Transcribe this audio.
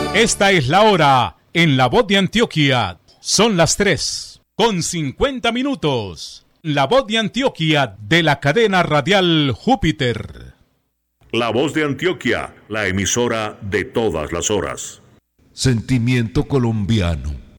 Esta es la hora en La Voz de Antioquia. Son las 3:50. La Voz de Antioquia de la cadena radial Júpiter. La Voz de Antioquia, la emisora de todas las horas. Sentimiento colombiano.